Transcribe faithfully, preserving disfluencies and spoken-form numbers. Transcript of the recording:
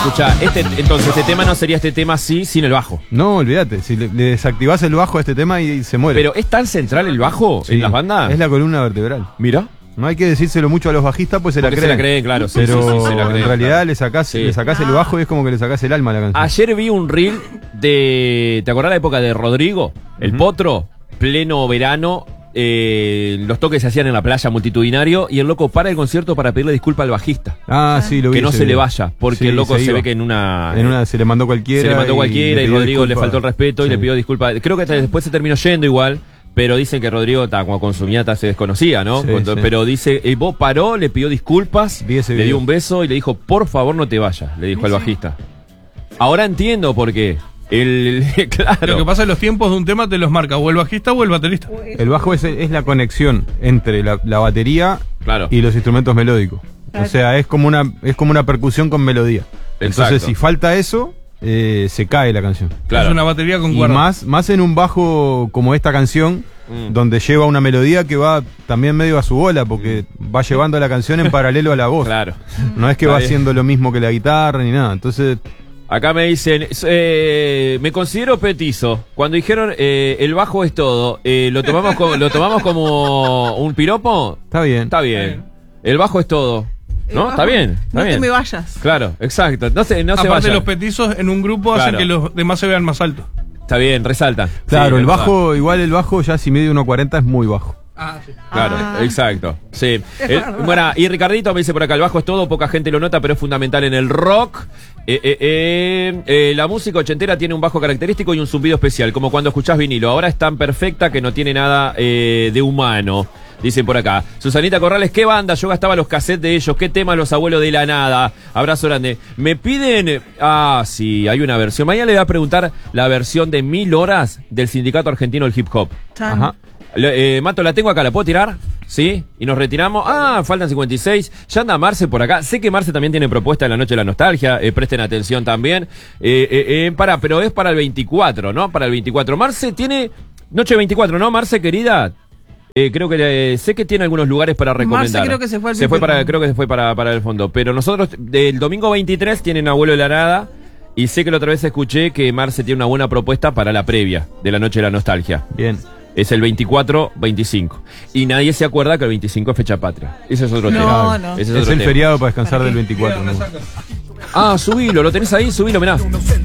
escuchá, este, entonces este tema no sería este tema así sin el bajo. No, olvídate, si le, le desactivás el bajo a este tema y, y se muere. Pero ¿es tan central el bajo Sí, en las bandas? es la columna vertebral. Mira. No hay que decírselo mucho a los bajistas, pues se la Porque creen. se la creen, claro. Sí, pero sí, sí, se la creen, en realidad claro. le sacás, Sí. le sacás el bajo y es como que le sacás el alma a la canción. Ayer vi un reel de... ¿Te acordás la época de Rodrigo? El Ujú. Potro, pleno verano, eh, los toques se hacían en la playa multitudinario y el loco para el concierto para pedirle disculpas al bajista. Ah, sí, lo vi. Que no ese se le video. vaya, porque Sí, el loco se, iba. ve que en una... En una se le mandó cualquiera. Se le mandó cualquiera y, le pidió Rodrigo le disculpas. faltó el respeto y Sí. le pidió disculpas. Creo que hasta después se terminó yendo igual. Pero dicen que Rodrigo, ta, cuando consumía, ta, se desconocía, ¿no? Sí, Cuando, sí. Pero dice, eh, vos paró, le pidió disculpas, Vi ese le video. dio un beso y le dijo, por favor no te vayas, le dijo al bajista. Ahora entiendo por qué. El, claro. Lo que pasa es que los tiempos de un tema te los marca o el bajista o el baterista. El bajo es, es la conexión entre la, la batería Claro. y los instrumentos melódicos. Claro. O sea, es como una es como una percusión con melodía. Exacto. Entonces, si falta eso, eh, se cae la canción. Claro. Es una batería con Y cuerdas. más, más en un bajo como esta canción, Mm. donde lleva una melodía que va también medio a su bola, porque va llevando la canción en paralelo a la voz. Claro. No es que Está va bien. haciendo lo mismo que la guitarra ni nada. Entonces, Acá me dicen, eh, me considero petizo. Cuando dijeron eh, el bajo es todo, eh, ¿lo tomamos como, lo tomamos como un piropo? está bien. Está bien. El bajo es todo. ¿No? Eh, Está bien. Está no bien. te me vayas. Claro, exacto. No se, no se Aparte vayan. los petizos en un grupo Claro. hacen que los demás se vean más altos. Está bien, resaltan. Claro, Sí, el es verdad. bajo, igual el bajo ya si mide uno cuarenta es muy bajo. Ah, sí. Claro, Ah. exacto. Sí. Es El- verdad. bueno, y Ricardito me dice por acá, el bajo es todo, poca gente lo nota, pero es fundamental en el rock. Eh, eh, eh, eh, la música ochentera tiene un bajo característico y un zumbido especial, como cuando escuchás vinilo. Ahora es tan perfecta que no tiene nada eh, de humano. Dicen por acá. Susanita Corrales, ¿qué banda? Yo gastaba los cassettes de ellos. ¿Qué tema Los Abuelos de la Nada? Abrazo grande. Me piden... Ah, sí, hay una versión. Mañana le voy a preguntar la versión de Mil Horas del Sindicato Argentino del Hip Hop. Chan. Ajá. Le- eh, Mato, la tengo acá, ¿la puedo tirar? ¿Sí? Y nos retiramos. Ah, faltan cincuenta y seis. Ya anda Marce por acá. Sé que Marce también tiene propuesta en la Noche de la Nostalgia. Eh, presten atención también. Eh, eh, eh, para, pero es para el veinticuatro, ¿no? Para el veinticuatro. Marce tiene... Noche veinticuatro, ¿no, Marce, querida? Eh, creo que eh, sé que tiene algunos lugares para recomendar. creo que se fue al Se fue para, veinticuatro. creo que se fue para, para el fondo. Pero nosotros, del domingo veintitrés, tienen Abuelo de la Nada. Y sé que la otra vez escuché que Marce tiene una buena propuesta para la previa de la Noche de la Nostalgia. Bien. Es el veinticuatro veinticinco. Y nadie se acuerda que el veinticinco es fecha patria. Ese es otro No, tema. no. Ese es Es otro el tema. feriado para descansar ¿Para del qué? veinticuatro. ¿no? Ah, subilo, lo tenés ahí, subilo, mirá.